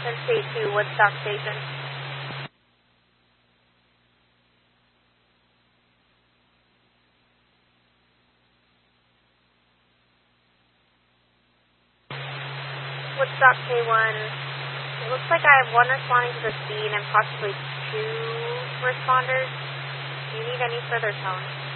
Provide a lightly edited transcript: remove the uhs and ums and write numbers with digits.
Interstate 2, Woodstock Station. Woodstock K1. It looks like I have one responding to the scene and possibly two responders. Do you need any further towing?